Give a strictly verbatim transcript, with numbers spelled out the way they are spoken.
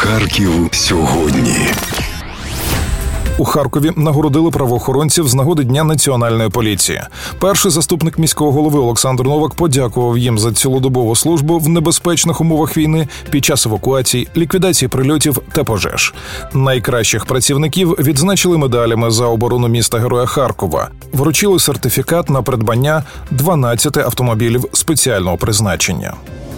Харків сьогодні. У Харкові нагородили правоохоронців з нагоди Дня Національної поліції. Перший заступник міського голови Олександр Новак подякував їм за цілодобову службу в небезпечних умовах війни під час евакуації, ліквідації прильотів та пожеж. Найкращих працівників відзначили медалями за оборону міста-героя Харкова. Вручили сертифікат на придбання дванадцяти автомобілів спеціального призначення.